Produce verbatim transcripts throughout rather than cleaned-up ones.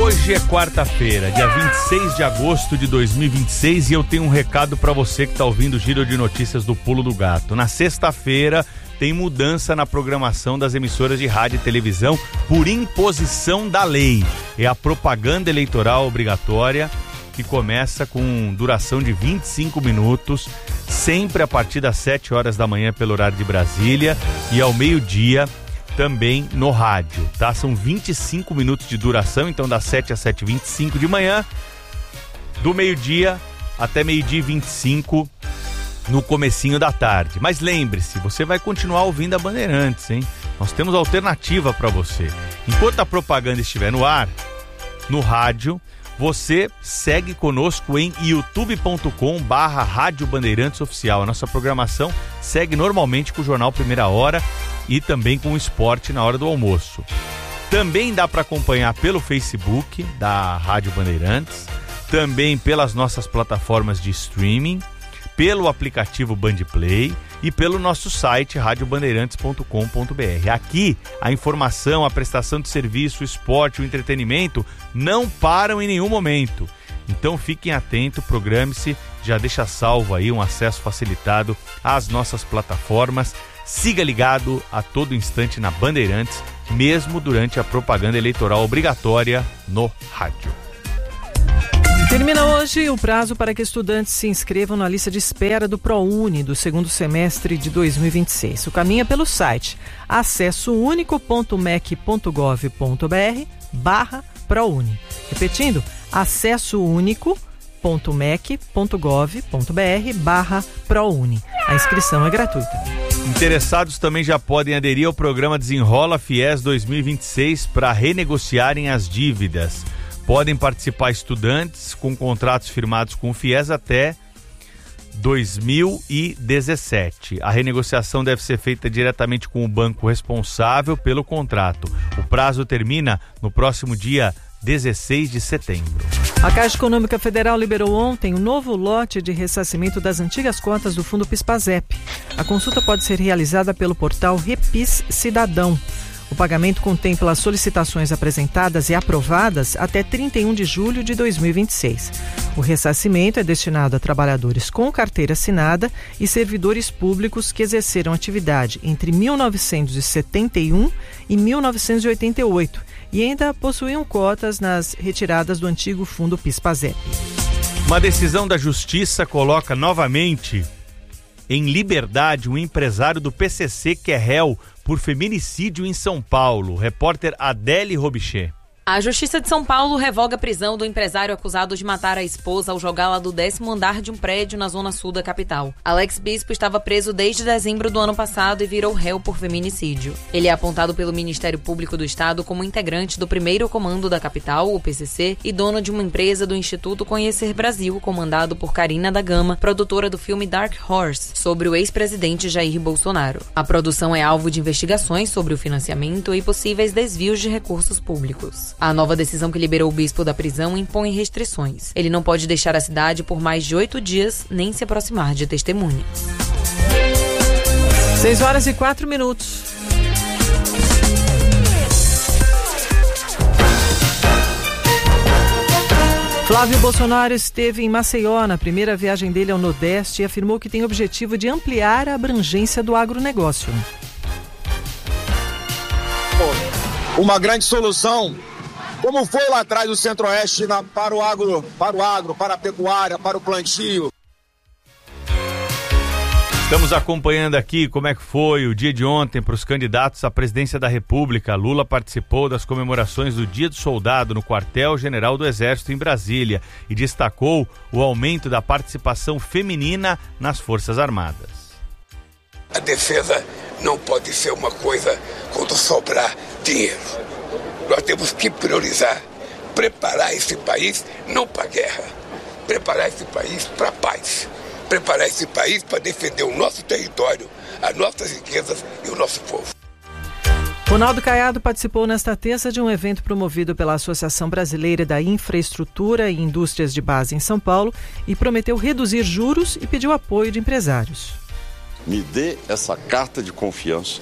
Hoje é quarta-feira, dia vinte e seis de agosto de dois mil e vinte e seis, e eu tenho um recado para você que está ouvindo o Giro de Notícias do Pulo do Gato. Na sexta-feira tem mudança na programação das emissoras de rádio e televisão por imposição da lei. É a propaganda eleitoral obrigatória, que começa com duração de vinte e cinco minutos, sempre a partir das sete horas da manhã pelo horário de Brasília e ao meio-dia também no rádio, tá? São vinte e cinco minutos de duração, então das sete às sete e vinte e cinco de manhã, do meio-dia até meio-dia e vinte e cinco no comecinho da tarde. Mas lembre-se, você vai continuar ouvindo a Bandeirantes, hein? Nós temos alternativa para você. Enquanto a propaganda estiver no ar, no rádio, você segue conosco em youtube ponto com barra Rádio Bandeirantes Oficial. A nossa programação segue normalmente com o Jornal Primeira Hora e também com o esporte na hora do almoço. Também dá para acompanhar pelo Facebook da Rádio Bandeirantes, também pelas nossas plataformas de streaming, pelo aplicativo Bandplay e pelo nosso site rádio bandeirantes ponto com ponto br. Aqui, a informação, a prestação de serviço, o esporte, o entretenimento não param em nenhum momento. Então fiquem atentos, programe-se, já deixa salvo aí um acesso facilitado às nossas plataformas. Siga ligado a todo instante na Bandeirantes, mesmo durante a propaganda eleitoral obrigatória no rádio. Termina hoje o prazo para que estudantes se inscrevam na lista de espera do ProUni do segundo semestre de dois mil e vinte e seis. O caminho é pelo site acesso único ponto mec ponto gov ponto br barra ProUni. Repetindo, acesso único ponto mec ponto gov ponto br barra ProUni. A inscrição é gratuita. Interessados também já podem aderir ao programa Desenrola Fies dois mil e vinte e seis para renegociarem as dívidas. Podem participar estudantes com contratos firmados com o Fies até dois mil e dezessete. A renegociação deve ser feita diretamente com o banco responsável pelo contrato. O prazo termina no próximo dia dezesseis de setembro. A Caixa Econômica Federal liberou ontem um novo lote de ressarcimento das antigas cotas do Fundo PIS/PASEP. A consulta pode ser realizada pelo portal Repis Cidadão. O pagamento contempla as solicitações apresentadas e aprovadas até trinta e um de julho de dois mil e vinte e seis. O ressarcimento é destinado a trabalhadores com carteira assinada e servidores públicos que exerceram atividade entre mil novecentos e setenta e um e mil novecentos e oitenta e oito e ainda possuíam cotas nas retiradas do antigo Fundo PIS/PASEP. Uma decisão da Justiça coloca novamente em liberdade um empresário do P C C que é réu por feminicídio em São Paulo. Repórter Adele Robichê. A Justiça de São Paulo revoga a prisão do empresário acusado de matar a esposa ao jogá-la do décimo andar de um prédio na zona sul da capital. Alex Bispo estava preso desde dezembro do ano passado e virou réu por feminicídio. Ele é apontado pelo Ministério Público do Estado como integrante do primeiro comando da capital, o P C C, e dono de uma empresa do Instituto Conhecer Brasil, comandado por Karina da Gama, produtora do filme Dark Horse, sobre o ex-presidente Jair Bolsonaro. A produção é alvo de investigações sobre o financiamento e possíveis desvios de recursos públicos. A nova decisão que liberou o bispo da prisão impõe restrições. Ele não pode deixar a cidade por mais de oito dias, nem se aproximar de testemunhas. Seis horas e quatro minutos. Flávio Bolsonaro esteve em Maceió na primeira viagem dele ao Nordeste e afirmou que tem o objetivo de ampliar a abrangência do agronegócio. Uma grande solução, como foi lá atrás do Centro-Oeste na, para o agro, para o agro, para a pecuária, para o plantio. Estamos acompanhando aqui como é que foi o dia de ontem para os candidatos à presidência da República. Lula participou das comemorações do Dia do Soldado no Quartel-General do Exército em Brasília e destacou o aumento da participação feminina nas Forças Armadas. A defesa não pode ser uma coisa quando sobrar dinheiro. Nós temos que priorizar, preparar esse país não para a guerra, preparar esse país para a paz, preparar esse país para defender o nosso território, as nossas riquezas e o nosso povo. Ronaldo Caiado participou nesta terça de um evento promovido pela Associação Brasileira da Infraestrutura e Indústrias de Base em São Paulo e prometeu reduzir juros e pediu apoio de empresários. Me dê essa carta de confiança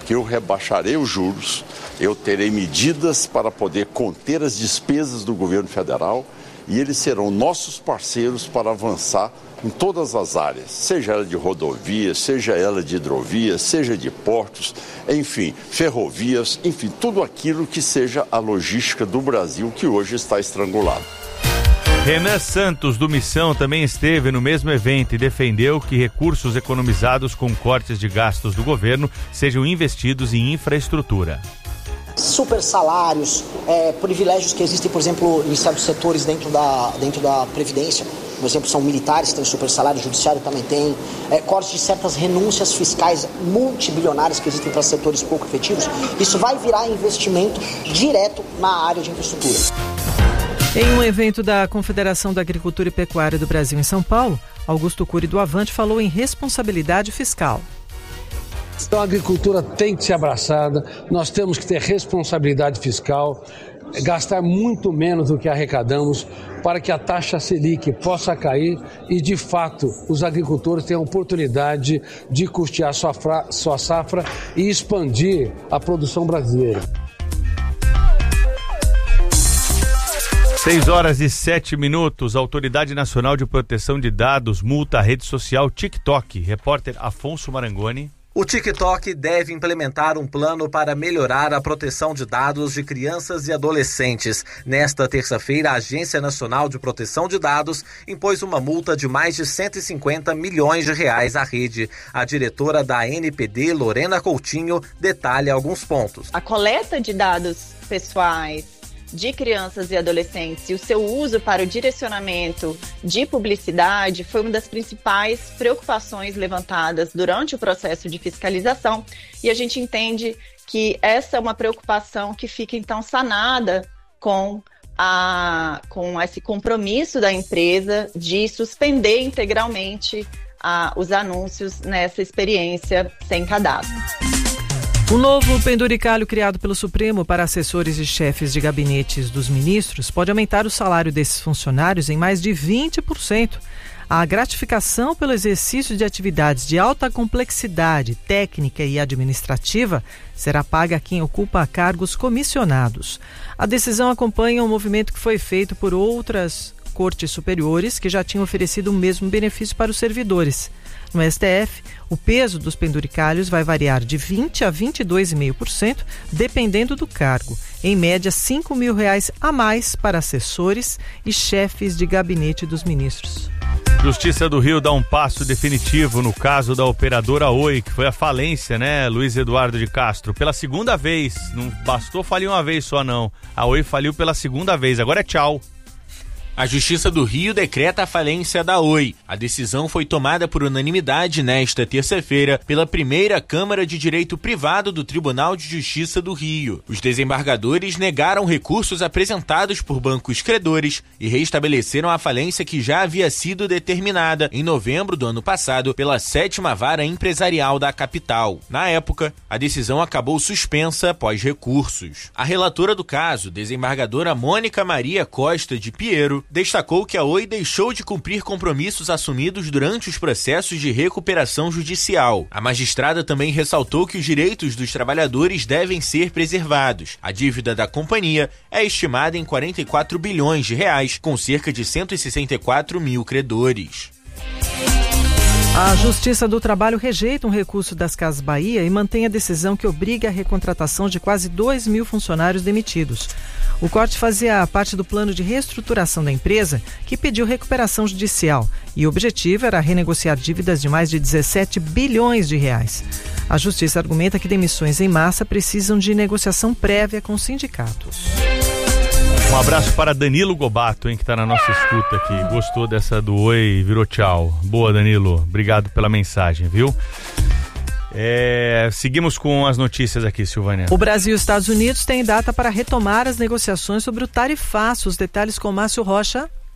que eu rebaixarei os juros, eu terei medidas para poder conter as despesas do governo federal e eles serão nossos parceiros para avançar em todas as áreas, seja ela de rodovias, seja ela de hidrovias, seja de portos, enfim, ferrovias, enfim, tudo aquilo que seja a logística do Brasil que hoje está estrangulado. Renan Santos, do Missão, também esteve no mesmo evento e defendeu que recursos economizados com cortes de gastos do governo sejam investidos em infraestrutura. Super salários, é, privilégios que existem, por exemplo, em certos setores dentro da, dentro da Previdência, por exemplo, são militares que têm super salário, o judiciário também tem, é, cortes de certas renúncias fiscais multibilionárias que existem para setores pouco efetivos, isso vai virar investimento direto na área de infraestrutura. Em um evento da Confederação da Agricultura e Pecuária do Brasil em São Paulo, Augusto Cury do Avante falou em responsabilidade fiscal. Então a agricultura tem que ser abraçada, nós temos que ter responsabilidade fiscal, gastar muito menos do que arrecadamos para que a taxa Selic possa cair e, de fato, os agricultores tenham a oportunidade de custear sua, fra- sua safra e expandir a produção brasileira. seis horas e sete minutos, a Autoridade Nacional de Proteção de Dados multa a rede social TikTok. Repórter Afonso Marangoni. O TikTok deve implementar um plano para melhorar a proteção de dados de crianças e adolescentes. Nesta terça-feira, a Agência Nacional de Proteção de Dados impôs uma multa de mais de cento e cinquenta milhões de reais à rede. A diretora da A N P D, Lorena Coutinho, detalha alguns pontos. A coleta de dados pessoais de crianças e adolescentes e o seu uso para o direcionamento de publicidade foi uma das principais preocupações levantadas durante o processo de fiscalização, e a gente entende que essa é uma preocupação que fica então sanada com, a, com esse compromisso da empresa de suspender integralmente a, os anúncios nessa experiência sem cadastro. O novo penduricalho criado pelo Supremo para assessores e chefes de gabinetes dos ministros pode aumentar o salário desses funcionários em mais de vinte por cento. A gratificação pelo exercício de atividades de alta complexidade técnica e administrativa será paga a quem ocupa cargos comissionados. A decisão acompanha um movimento que foi feito por outras cortes superiores que já tinham oferecido o mesmo benefício para os servidores. No S T F, o peso dos penduricalhos vai variar de vinte por cento a vinte e dois vírgula cinco por cento, dependendo do cargo. Em média, cinco mil reais a mais para assessores e chefes de gabinete dos ministros. Justiça do Rio dá um passo definitivo no caso da operadora Oi, que foi à falência, né, Luiz Eduardo de Castro? Pela segunda vez, não bastou falir uma vez só não. A Oi faliu pela segunda vez, agora é tchau. A Justiça do Rio decreta a falência da Oi. A decisão foi tomada por unanimidade nesta terça-feira pela primeira Câmara de Direito Privado do Tribunal de Justiça do Rio. Os desembargadores negaram recursos apresentados por bancos credores e restabeleceram a falência que já havia sido determinada em novembro do ano passado pela sétima Vara Empresarial da capital. Na época, a decisão acabou suspensa após recursos. A relatora do caso, desembargadora Mônica Maria Costa de Piero, destacou que a Oi deixou de cumprir compromissos assumidos durante os processos de recuperação judicial. A magistrada também ressaltou que os direitos dos trabalhadores devem ser preservados. A dívida da companhia é estimada em quarenta e quatro bilhões de reais, com cerca de cento e sessenta e quatro mil credores. A Justiça do Trabalho rejeita um recurso das Casas Bahia e mantém a decisão que obriga a recontratação de quase dois mil funcionários demitidos. O corte fazia parte do plano de reestruturação da empresa, que pediu recuperação judicial, e o objetivo era renegociar dívidas de mais de dezessete bilhões de reais. A Justiça argumenta que demissões em massa precisam de negociação prévia com sindicatos. Um abraço para Danilo Gobato, hein, que está na nossa escuta aqui. Gostou dessa do Oi e virou tchau. Boa, Danilo. Obrigado pela mensagem, viu? É, seguimos com as notícias aqui, Silvânia. O Brasil e os Estados Unidos têm data para retomar as negociações sobre o tarifaço. Os detalhes com Márcio Rocha.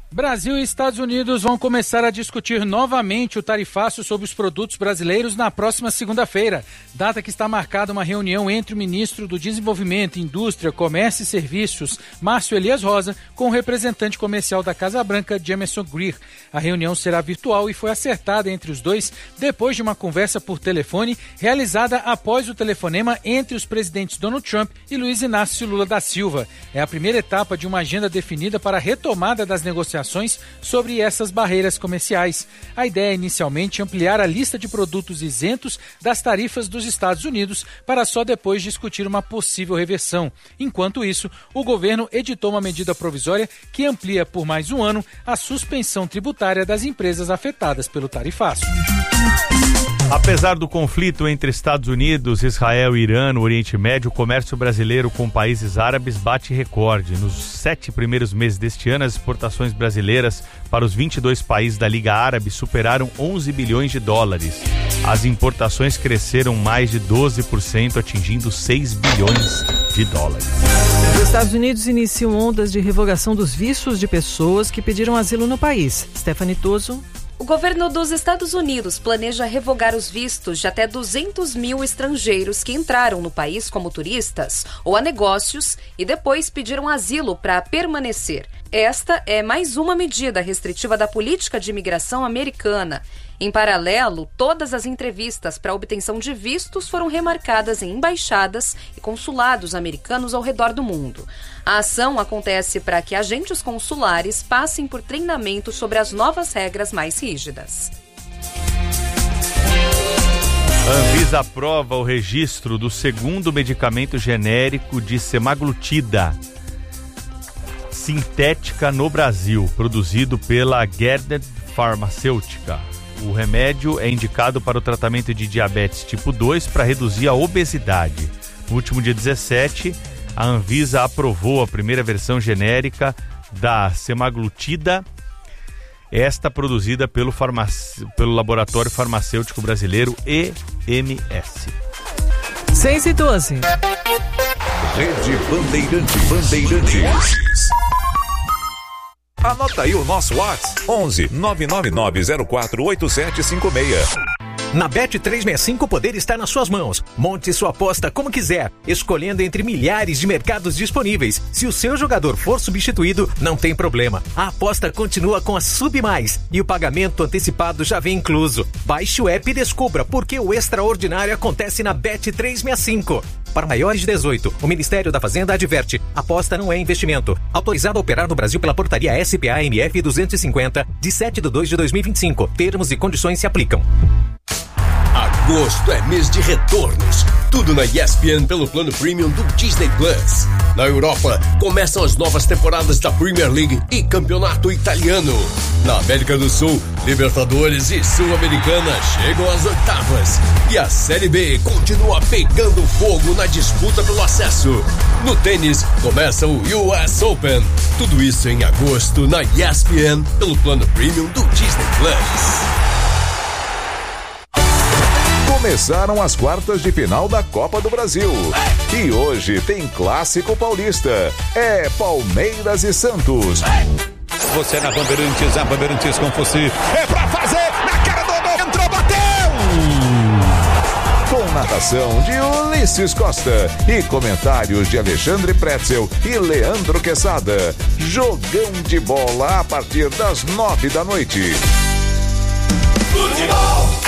Brasil e Estados Unidos vão começar a discutir novamente o tarifaço sobre os produtos brasileiros na próxima segunda-feira, data que está marcada uma reunião entre o ministro do Desenvolvimento, Indústria, Comércio e Serviços, Márcio Elias Rosa, com o representante comercial da Casa Branca, Jameson Greer. A reunião será virtual e foi acertada entre os dois depois de uma conversa por telefone realizada após o telefonema entre os presidentes Donald Trump e Luiz Inácio Lula da Silva. É a primeira etapa de uma agenda definida para a retomada das negociações sobre essas barreiras comerciais. A ideia é inicialmente ampliar a lista de produtos isentos das tarifas dos Estados Unidos para só depois discutir uma possível reversão. Enquanto isso, o governo editou uma medida provisória que amplia por mais um ano a suspensão tributária das empresas afetadas pelo tarifaço. Apesar do conflito entre Estados Unidos, Israel e Irã no Oriente Médio, o comércio brasileiro com países árabes bate recorde. Nos sete primeiros meses deste ano, as exportações brasileiras para os vinte e dois países da Liga Árabe superaram onze bilhões de dólares. As importações cresceram mais de doze por cento, atingindo seis bilhões de dólares. Os Estados Unidos iniciam ondas de revogação dos vistos de pessoas que pediram asilo no país. Stephanie Toso. O governo dos Estados Unidos planeja revogar os vistos de até duzentos mil estrangeiros que entraram no país como turistas ou a negócios e depois pediram asilo para permanecer. Esta é mais uma medida restritiva da política de imigração americana. Em paralelo, todas as entrevistas para obtenção de vistos foram remarcadas em embaixadas e consulados americanos ao redor do mundo. A ação acontece para que agentes consulares passem por treinamento sobre as novas regras mais rígidas. A Anvisa aprova o registro do segundo medicamento genérico de semaglutida sintética no Brasil, produzido pela Guerdant Farmacêutica. O remédio é indicado para o tratamento de diabetes tipo dois para reduzir a obesidade. No último dia dezessete, a Anvisa aprovou a primeira versão genérica da semaglutida, esta produzida pelo, farmac... pelo Laboratório Farmacêutico Brasileiro E M S. seis e doze. Rede Bandeirante Bandeirantes. Anota aí o nosso WhatsApp, onze nove nove nove zero quatro oito sete cinco seis. Na Bet trezentos e sessenta e cinco o poder está nas suas mãos. Monte sua aposta como quiser, escolhendo entre milhares de mercados disponíveis. Se o seu jogador for substituído, não tem problema. A aposta continua com a Sub Mais e o pagamento antecipado já vem incluso. Baixe o app e descubra porque o extraordinário acontece na Bet trezentos e sessenta e cinco. Para maiores de dezoito, o Ministério da Fazenda adverte: aposta não é investimento. Autorizado a operar no Brasil pela portaria S P A M F duzentos e cinquenta, de sete de dois de dois mil e vinte e cinco. Termos e condições se aplicam. Agosto é mês de retornos. Tudo na E S P N pelo plano Premium do Disney Plus. Na Europa, começam as novas temporadas da Premier League e Campeonato Italiano. Na América do Sul, Libertadores e Sul-Americana chegam às oitavas. E a Série B continua pegando fogo na disputa pelo acesso. No tênis, começa o U S Open. Tudo isso em agosto na E S P N pelo plano Premium do Disney Plus. Começaram as quartas de final da Copa do Brasil. E hoje tem Clássico Paulista. É Palmeiras e Santos. Você na Bandeirantes, a Bandeirantes com você. É pra fazer, na cara do gol, entrou, bateu! Com narração de Ulisses Costa e comentários de Alexandre Pretzel e Leandro Quesada. Jogão de bola a partir das nove da noite. Futebol.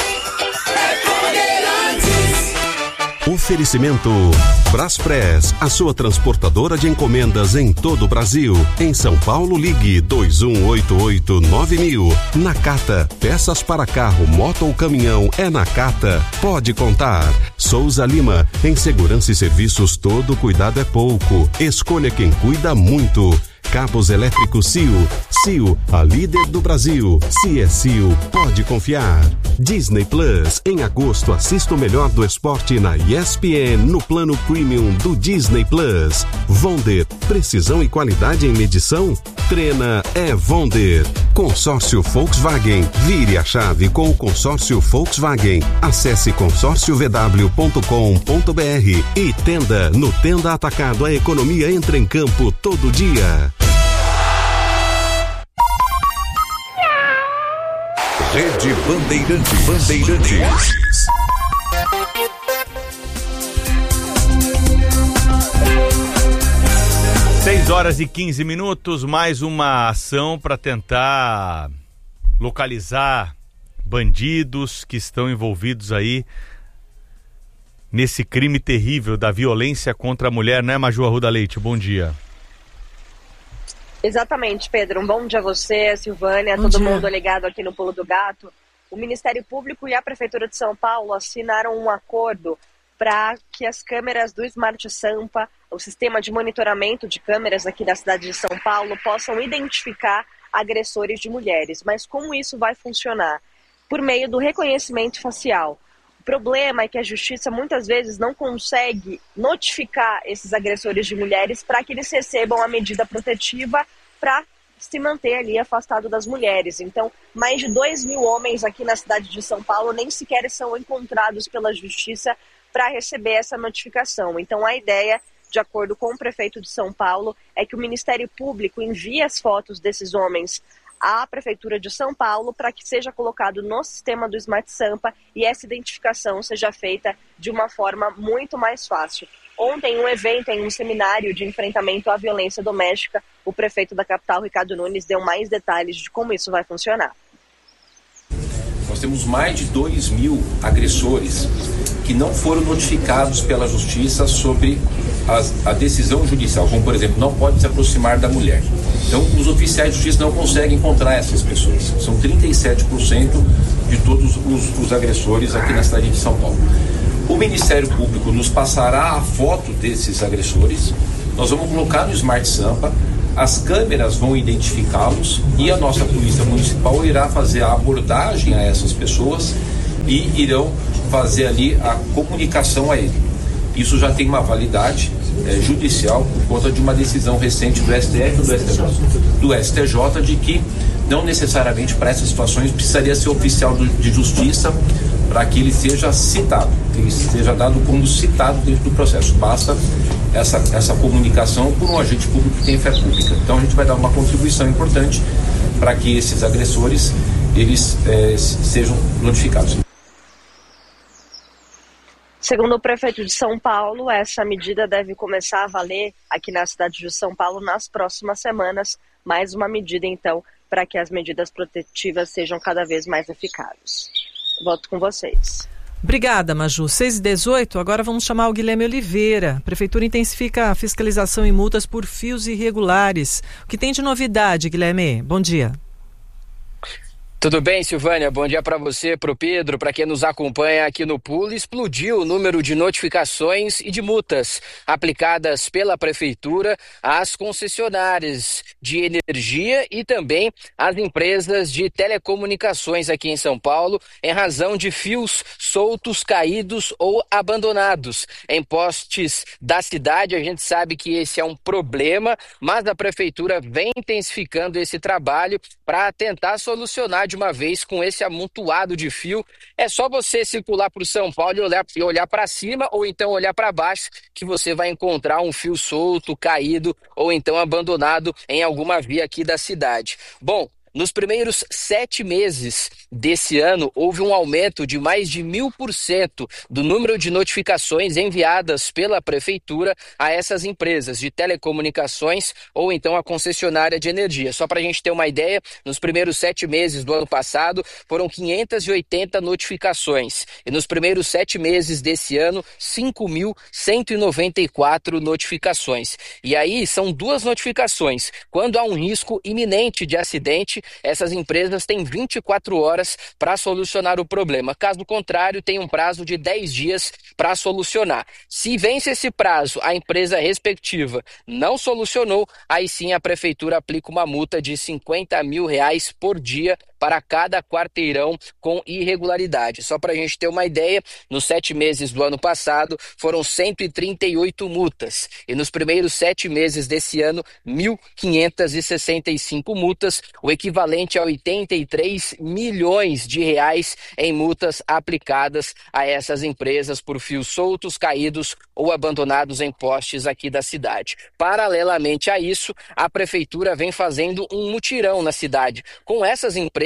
Oferecimento Braspress, a sua transportadora de encomendas em todo o Brasil. Em São Paulo, ligue dois um oito oito nove mil. Nakata, peças para carro, moto ou caminhão, é Nakata. Pode contar. Souza Lima, em segurança e serviços todo cuidado é pouco. Escolha quem cuida muito. Cabos elétricos C I O. C I O, a líder do Brasil. Se é C I O, pode confiar. Disney Plus. Em agosto, assista o melhor do esporte na E S P N no plano Premium do Disney Plus. Vonder. Precisão e qualidade em medição? Trena é Vonder. Consórcio Volkswagen. Vire a chave com o consórcio Volkswagen. Acesse consórcio v w ponto com ponto b r e Tenda. No Tenda Atacado, a economia entra em campo todo dia. Rede Bandeirantes. Bandeirantes. seis horas e quinze minutos, mais uma ação para tentar localizar bandidos que estão envolvidos aí nesse crime terrível da violência contra a mulher, né, Maju Arruda Leite? Bom dia. Exatamente, Pedro. Um bom dia a você, a Silvânia, Bom todo dia. mundo ligado aqui no Pulo do Gato. O Ministério Público e a Prefeitura de São Paulo assinaram um acordo para que as câmeras do Smart Sampa, o sistema de monitoramento de câmeras aqui da cidade de São Paulo, possam identificar agressores de mulheres. Mas como isso vai funcionar? Por meio do reconhecimento facial. O problema é que a justiça muitas vezes não consegue notificar esses agressores de mulheres para que eles recebam a medida protetiva para se manter ali afastado das mulheres. Então, mais de dois mil homens aqui na cidade de São Paulo nem sequer são encontrados pela justiça para receber essa notificação. Então, a ideia, de acordo com o prefeito de São Paulo, é que o Ministério Público envie as fotos desses homens à Prefeitura de São Paulo para que seja colocado no sistema do Smart Sampa e essa identificação seja feita de uma forma muito mais fácil. Ontem, em um evento, em um seminário de enfrentamento à violência doméstica, o prefeito da capital, Ricardo Nunes, deu mais detalhes de como isso vai funcionar. Nós temos mais de dois mil agressores que não foram notificados pela justiça sobre as, a decisão judicial, como por exemplo, não pode se aproximar da mulher. Então os oficiais de justiça não conseguem encontrar essas pessoas. São trinta e sete por cento de todos os, os agressores aqui na cidade de São Paulo. O Ministério Público nos passará a foto desses agressores, nós vamos colocar no Smart Sampa, as câmeras vão identificá-los e a nossa Polícia Municipal irá fazer a abordagem a essas pessoas e irão fazer ali a comunicação a ele. Isso já tem uma validade é, judicial por conta de uma decisão recente do S T F e do S T J, do S T J de que não necessariamente para essas situações precisaria ser oficial do, de justiça para que ele seja citado, que ele seja dado como citado dentro do processo. Basta essa, essa comunicação por um agente público que tem fé pública. Então a gente vai dar uma contribuição importante para que esses agressores eles é, sejam notificados. Segundo o prefeito de São Paulo, essa medida deve começar a valer aqui na cidade de São Paulo nas próximas semanas. Mais uma medida, então, para que as medidas protetivas sejam cada vez mais eficazes. Volto com vocês. Obrigada, Maju. seis e dezoito, agora vamos chamar o Guilherme Oliveira. A Prefeitura intensifica a fiscalização e multas por fios irregulares. O que tem de novidade, Guilherme? Bom dia. Tudo bem, Silvânia? Bom dia para você, para o Pedro, para quem nos acompanha aqui no Pulo. Explodiu o número de notificações e de multas aplicadas pela Prefeitura às concessionárias de energia e também às empresas de telecomunicações aqui em São Paulo, em razão de fios soltos, caídos ou abandonados em postes da cidade. A gente sabe que esse é um problema, mas a Prefeitura vem intensificando esse trabalho para tentar solucionar de uma vez com esse amontoado de fio. É só você circular por São Paulo e olhar, e olhar para cima ou então olhar para baixo que você vai encontrar um fio solto, caído ou então abandonado em alguma via aqui da cidade. Bom, nos primeiros sete meses desse ano, houve um aumento de mais de mil por cento do número de notificações enviadas pela Prefeitura a essas empresas de telecomunicações ou então a concessionária de energia. Só para a gente ter uma ideia, nos primeiros sete meses do ano passado, foram quinhentas e oitenta notificações. E nos primeiros sete meses desse ano, cinco mil cento e noventa e quatro notificações. E aí são duas notificações. Quando há um risco iminente de acidente, essas empresas têm vinte e quatro horas para solucionar o problema. Caso contrário, tem um prazo de dez dias para solucionar. Se vence esse prazo, a empresa respectiva não solucionou, aí sim a Prefeitura aplica uma multa de cinquenta mil reais por dia para cada quarteirão com irregularidade. Só para a gente ter uma ideia, nos sete meses do ano passado foram cento e trinta e oito multas e nos primeiros sete meses desse ano, mil quinhentas e sessenta e cinco multas, o equivalente a oitenta e três milhões de reais em multas aplicadas a essas empresas por fios soltos, caídos ou abandonados em postes aqui da cidade. Paralelamente a isso, a Prefeitura vem fazendo um mutirão na cidade com essas empresas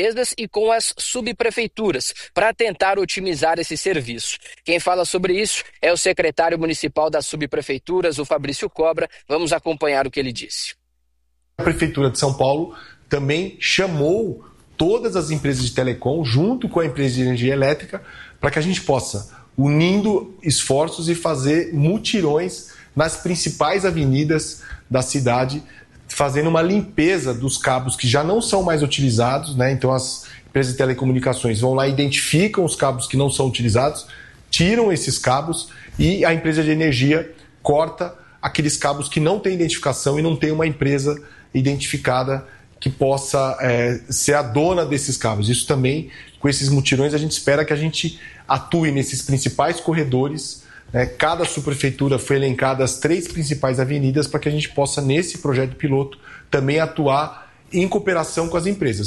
empresas e com as subprefeituras para tentar otimizar esse serviço. Quem fala sobre isso é o secretário municipal das subprefeituras, o Fabrício Cobra. Vamos acompanhar o que ele disse. A Prefeitura de São Paulo também chamou todas as empresas de telecom, junto com a empresa de energia elétrica, para que a gente possa, unindo esforços e fazer mutirões nas principais avenidas da cidade, fazendo uma limpeza dos cabos que já não são mais utilizados, né? Então as empresas de telecomunicações vão lá, identificam os cabos que não são utilizados, tiram esses cabos e a empresa de energia corta aqueles cabos que não têm identificação e não tem uma empresa identificada que possa é, ser a dona desses cabos. Isso também, com esses mutirões, a gente espera que a gente atue nesses principais corredores, né? Cada subprefeitura foi elencada as três principais avenidas para que a gente possa, nesse projeto piloto, também atuar em cooperação com as empresas.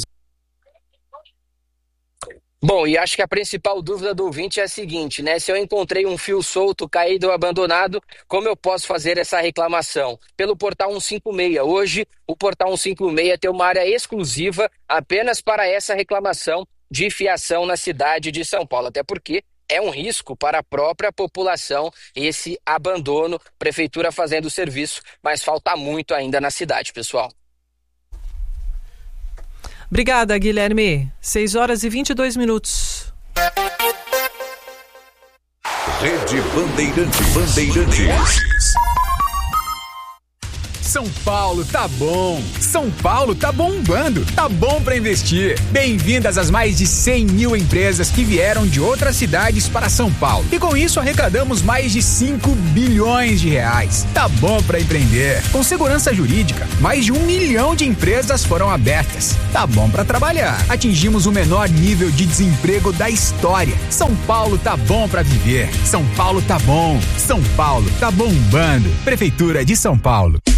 Bom, e acho que a principal dúvida do ouvinte é a seguinte, né? Se eu encontrei um fio solto, caído ou abandonado, como eu posso fazer essa reclamação? Pelo Portal cento e cinquenta e seis. Hoje, o Portal cento e cinquenta e seis tem uma área exclusiva apenas para essa reclamação de fiação na cidade de São Paulo, até porque é um risco para a própria população esse abandono, prefeitura fazendo o serviço, mas falta muito ainda na cidade, pessoal. Obrigada, Guilherme. seis horas e vinte e dois minutos. Rede Bandeirantes. Bandeirantes. São Paulo tá bom, São Paulo tá bombando, tá bom pra investir. Bem-vindas às mais de cem mil empresas que vieram de outras cidades para São Paulo. E com isso arrecadamos mais de cinco bilhões de reais. Tá bom pra empreender. Com segurança jurídica, mais de um milhão de empresas foram abertas. Tá bom pra trabalhar. Atingimos o menor nível de desemprego da história. São Paulo tá bom pra viver. São Paulo tá bom. São Paulo tá bombando. Prefeitura de São Paulo.